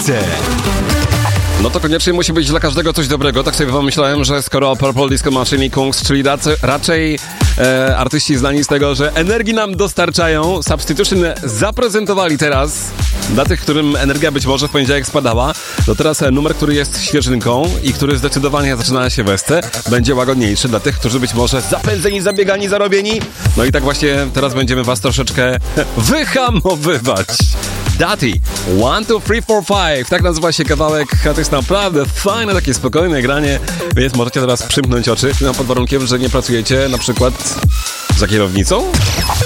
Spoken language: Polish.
miejsce. No to koniecznie musi być dla każdego coś dobrego. Tak sobie pomyślałem, że skoro Purple Disco Machine i Kungs, czyli raczej artyści znani z tego, że energii nam dostarczają, Substitution zaprezentowali teraz dla tych, którym energia być może w poniedziałek spadała. To teraz numer, który jest świeżynką i który zdecydowanie zaczyna się wesce, będzie łagodniejszy dla tych, którzy być może zapędzeni, zabiegani, zarobieni. No i tak właśnie teraz będziemy was troszeczkę wyhamowywać. Dati, 1, 2, 3, 4, 5. Tak nazywa się kawałek, a to jest naprawdę fajne, takie spokojne granie, więc możecie teraz przymknąć oczy, no pod warunkiem, że nie pracujecie na przykład za kierownicą.